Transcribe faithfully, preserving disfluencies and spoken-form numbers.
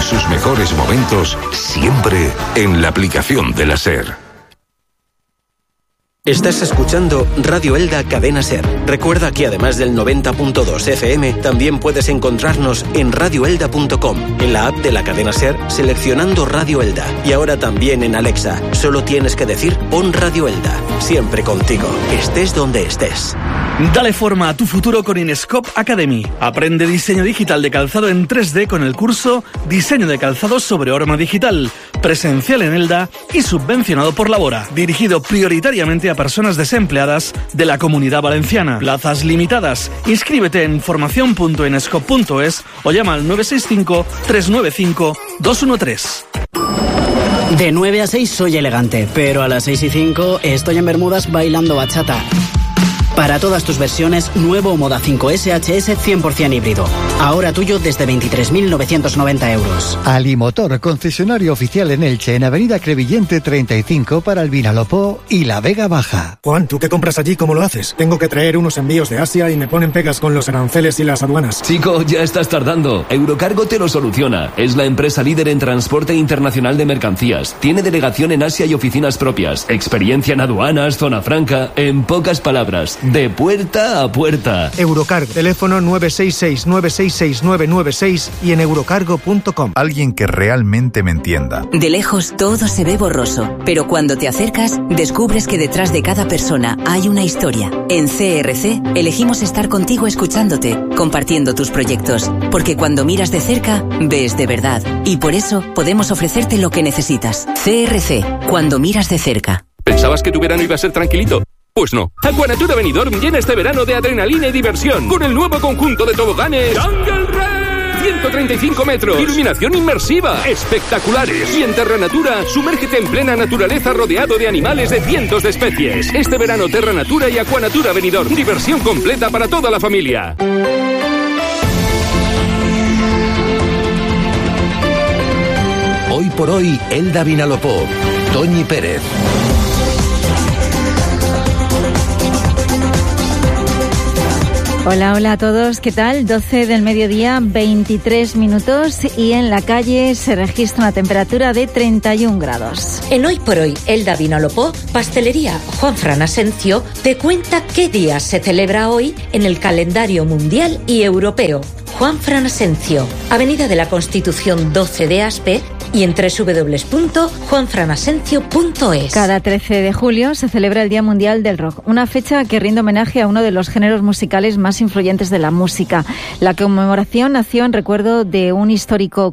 sus mejores momentos, siempre en la aplicación de la SER. Estás escuchando Radio Elda Cadena SER. Recuerda que además del noventa punto dos F M, también puedes encontrarnos en radio elda punto com, en la app de la cadena SER, seleccionando Radio Elda. Y ahora también en Alexa. Solo tienes que decir pon Radio Elda. Siempre contigo, estés donde estés. Dale forma a tu futuro con Inescope Academy. Aprende diseño digital de calzado en tres D con el curso Diseño de calzado sobre horma digital, presencial en Elda y subvencionado por Labora, dirigido prioritariamente a personas desempleadas de la Comunidad Valenciana. Plazas limitadas. Inscríbete en formación punto inescope punto es o llama al nueve seis cinco, tres nueve cinco, dos uno tres. De nueve a seis soy elegante, pero a las seis y cinco estoy en Bermudas bailando bachata. Para todas tus versiones, nuevo Moda cinco S H S cien por ciento híbrido. Ahora tuyo desde veintitrés mil novecientos noventa euros. Alimotor, concesionario oficial en Elche, en Avenida Crevillente treinta y cinco para el Vinalopó y la Vega Baja. Juan, ¿tú qué compras allí? ¿Cómo lo haces? Tengo que traer unos envíos de Asia y me ponen pegas con los aranceles y las aduanas. Chico, ya estás tardando. Eurocargo te lo soluciona. Es la empresa líder en transporte internacional de mercancías. Tiene delegación en Asia y oficinas propias. Experiencia en aduanas, zona franca. En pocas palabras, de puerta a puerta. Eurocargo, teléfono nueve seis seis, nueve seis seis, nueve nueve seis y en eurocargo punto com. Alguien que realmente me entienda. De lejos todo se ve borroso, pero cuando te acercas, descubres que detrás de cada persona hay una historia. En C R C elegimos estar contigo escuchándote, compartiendo tus proyectos, porque cuando miras de cerca, ves de verdad. Y por eso podemos ofrecerte lo que necesitas. C R C, cuando miras de cerca. ¿Pensabas que tu verano iba a ser tranquilito? Pues no. Aquanatura Benidorm llena este verano de adrenalina y diversión con el nuevo conjunto de toboganes Jungle Ray. ciento treinta y cinco metros, iluminación inmersiva, espectaculares. Y en Terra Natura, sumérgete en plena naturaleza rodeado de animales de cientos de especies. Este verano Terra Natura y Aquanatura Benidorm, diversión completa para toda la familia. Hoy por hoy, Elda Vinalopó, Toñi Pérez. Hola, hola a todos, ¿qué tal? doce del mediodía, veintitrés minutos y en la calle se registra una temperatura de treinta y un grados. En Hoy por Hoy, Elda Vinalopó, Pastelería Juan Fran Asencio te cuenta qué día se celebra hoy en el calendario mundial y europeo. Juan Fran Asencio, Avenida de la Constitución doce de Aspe y en doble u doble u doble u punto juan fran asencio punto es. Cada trece de julio se celebra el Día Mundial del Rock, una fecha que rinde homenaje a uno de los géneros musicales más influyentes de la música. La conmemoración nació en recuerdo de un histórico